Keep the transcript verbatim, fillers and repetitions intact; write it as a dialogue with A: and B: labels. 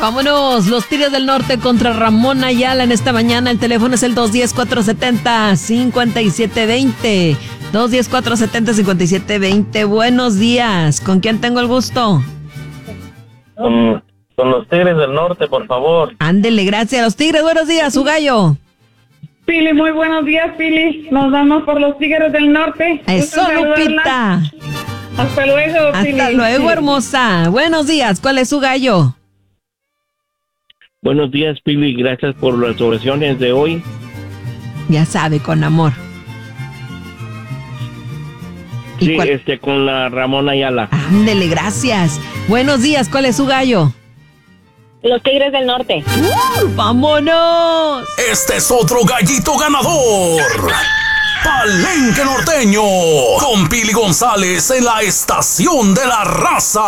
A: Vámonos, los Tigres del Norte contra Ramón Ayala en esta mañana. El teléfono es el dos uno cero, cuatro siete cero, cinco siete dos cero. dos uno cero, cuatro siete cero, cinco siete dos cero. Buenos días. ¿Con quién tengo el gusto?
B: Con, con los Tigres del Norte, por favor.
A: Ándele, gracias. Los Tigres, buenos días, su gallo.
C: Pili, muy buenos días, Pili. Nos damos por los Tigres del Norte.
A: Eso, Lupita.
C: Hasta luego, Pili.
A: Hasta luego, hermosa. Buenos días. ¿Cuál es su gallo?
B: Buenos días, Pili. Gracias por las oraciones de hoy.
A: Ya sabe, con amor.
B: Sí, cuál? este, con la Ramón Ayala.
A: Ándele, gracias. Buenos días. ¿Cuál es su gallo?
D: Los Tigres del Norte.
A: ¡Uh, ¡vámonos!
E: Este es otro gallito ganador. Palenque Norteño. Con Pili González en la Estación de la Raza.